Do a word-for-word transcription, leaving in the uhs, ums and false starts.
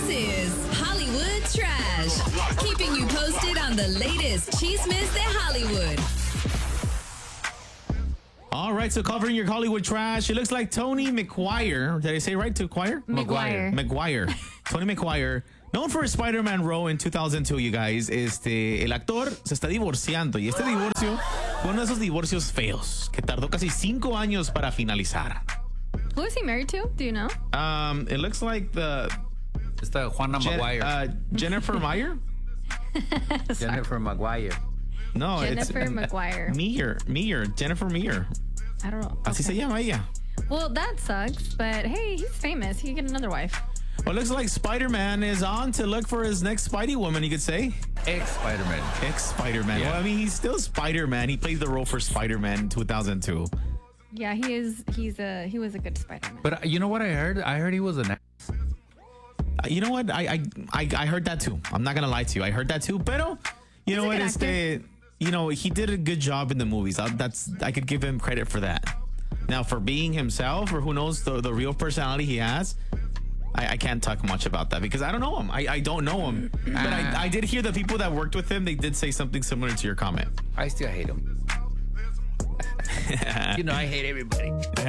is Hollywood Trash, keeping you posted on the latest chismes de Hollywood. All right, so covering your Hollywood trash, it looks like Tony McGuire. Did I say right to acquire? McGuire. McGuire. Tony McGuire, known for his Spider-Man role in two thousand two, you guys. Este, el actor se está divorciando y este divorcio fue uno de esos divorcios feos que tardó casi cinco años para finalizar. Who is he married to? Do you know? Um, it looks like the Esta Juana Jen- Maguire. uh, Jennifer Meyer. Jennifer Maguire. No, Jennifer it's McGuire. Meyer. Meyer. Jennifer Meyer. I don't know. Así se Okay. llama ella. Well, that sucks, but hey, he's famous. He can get another wife. Well, it looks like Spider-Man is on to look for his next Spidey woman, you could say. Ex-Spider-Man. Ex-Spider-Man. Yeah. Well, I mean, he's still Spider-Man. He played the role for Spider-Man in two thousand two. Yeah, he is. He's a. He was a good Spider-Man. But uh, you know what I heard? I heard he was an ass. Uh, You know what? I, I I I heard that too. I'm not gonna lie to you. I heard that too. Pero, you know a what? good It's the, you know, he did a good job in the movies. I, that's I could give him credit for that. Now, for being himself, or who knows the the real personality he has, I, I can't talk much about that because I don't know him. I, I don't know him. But I, I did hear the people that worked with him. They did say something similar to your comment. I still hate him. You know, I hate everybody.